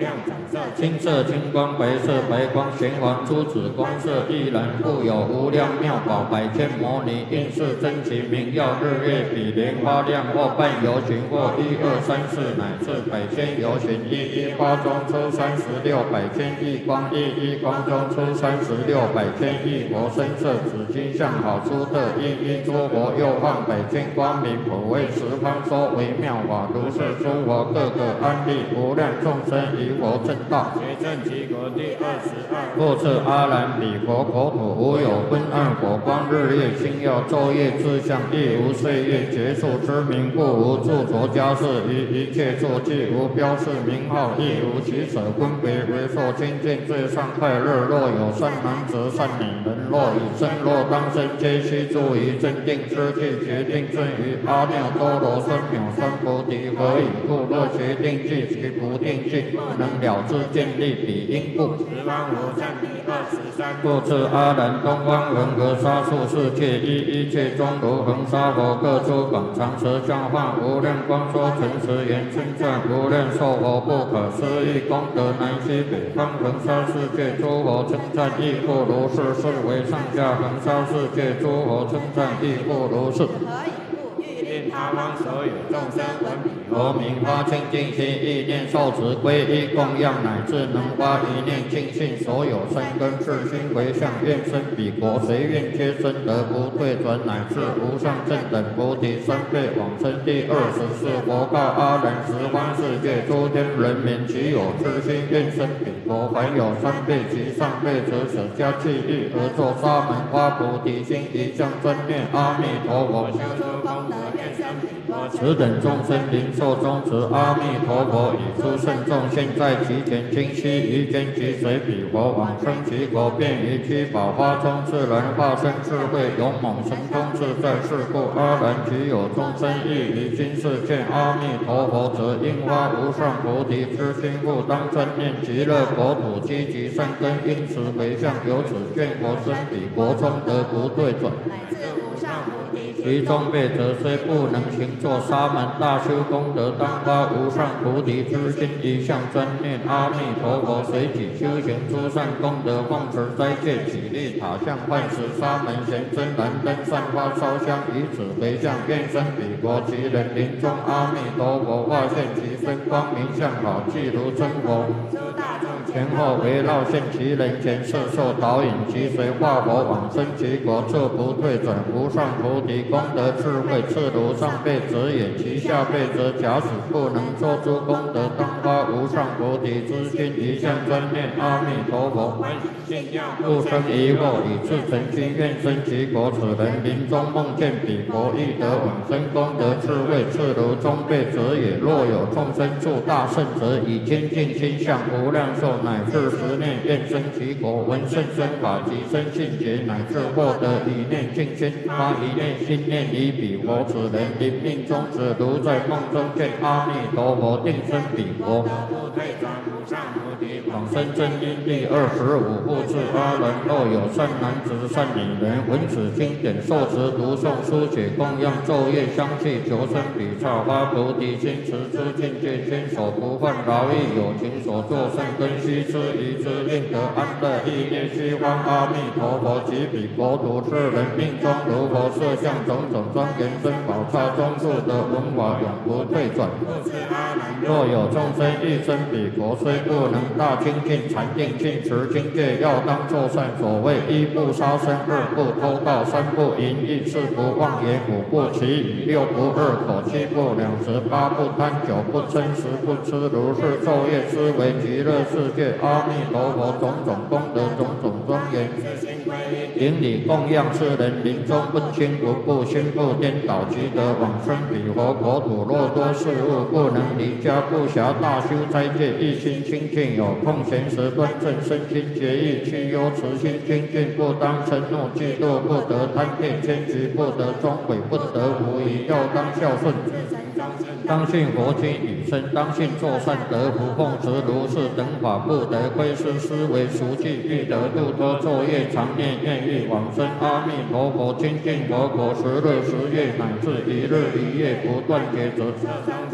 量彩色， 金色、金光、白色、白光、玄黄、珠子、光色亦然，故有无量妙宝、百千摩尼、应是真奇名耀、日月比莲花亮，或半游行，或1、2、3、4，乃至百千游行，一花中出36百千亿光，一光中出36百千亿佛身色，紫金相好出特，一诸佛又放百千光明，普为十方说为妙法，如是诸佛各个安立，无量众生于佛正道。 学正其国第22。 复次阿难彼佛国土无有昏暗火光日月星耀昼夜之相，亦无岁月结束之名，故无著着家事于一切处，既无标示名号，亦无其舍分别为受亲近最上快乐。若有善男子善女人，若以身若当身，皆须住于正定之地，决定正于阿耨多罗三藐三菩提。何以故？若决定句其不定句，不能了知见力彼因故。 十方无上第23。 复次阿难，东方恒河沙数世界，一切中如恒沙佛，各诸广长舌相化，无量光说诚实言称赞，无量寿佛不可思议功德，南西北方恒沙世界诸佛称赞，亦复如是。是为上下恒沙世界诸佛称赞，亦复如是。 令他方所有众生闻彼佛名发清净心，意念受持皈依供养，乃至能发一念净信，所有三根世心回向，愿生彼国，随愿皆生得不退转，乃至无上正等菩提三倍往生。第24佛告阿难：十方世界诸天人民，其有痴心愿生彼国，凡有3辈及上辈者，舍家弃义而作沙门发菩提心，一向专念阿弥陀佛， 修诸功德，愿生彼国。 此等众生灵受中持阿弥陀佛，以诸圣众现在其前，今悉于间即随彼佛往生其国，便于七宝花中自然化身智慧勇猛神通自在。是故阿难，其有众生亦于今世见阿弥陀佛者，应发无上菩提之心，复当专念极乐国土，积极善根，因此回向，由此见佛生彼国中得不退转。其中辈者虽不能行作沙门大修功德，当发无上菩提之心，一向专念阿弥陀佛，随己修行诸善功德，奉持斋戒，起立塔像，饭食沙门咸真燃灯，散发烧香，以此回向，愿生彼国。其人临终，阿弥陀佛化现其身，光明相好，即如真佛。前后围绕现其人前，摄受导引，其随化佛往生其国，这不退转。无上菩提功德智慧，次如上辈者也，其下辈者假使不能作诸功德，当发无上菩提之心，一向专念阿弥陀佛，不生疑惑，以至诚心愿生其国。此人临终梦见彼国，亦得往生功德智慧，次如中辈者也。若有众生住大圣者，以清净心向无量寿，乃至10念愿生其国，闻甚深法及生信解，乃至获得一念净心，发一念心念于彼国。此人临命终时，如在梦中见阿弥陀佛，定生彼国，往生正因。第25复次阿难，若有善男子善女人，闻此经典，受持读诵书写供养昼夜相继，求生彼刹，发菩提心，持之境界，坚守不犯劳役，有情所作善根，须知于之，令得安乐。意念虚方阿弥陀佛，及彼国土是人命中如佛设相，种种庄严珍宝刹中住得闻法，永不退转。若有众生欲生彼国，虽不能大精进禅定尽持境界，要当作善。所谓1不杀生，2不偷盗，3不淫逸，4不妄言，5不绮语，6不恶口，7不两舌，8不贪酒，不嗔10不痴。如是昼夜思维极乐世界阿弥陀佛种种功德，种种庄严，顶礼供养。世人临终不轻不怖，心不颠倒，即得往生彼佛国土。若多事物不能离家，不暇大修斋戒，一心清净，有空闲时端正身心节义，去忧慈心清净，不当嗔怒嫉妒，不得贪恋迁居，不得终悔，不得无疑，要当孝顺，当信佛经语声，当信作善得福，奉持如是等法，不得窥视，思维熟记，欲得度脱，昼夜常念，愿欲往生阿弥陀佛清净佛国，10日10夜乃至1日1夜不断绝者。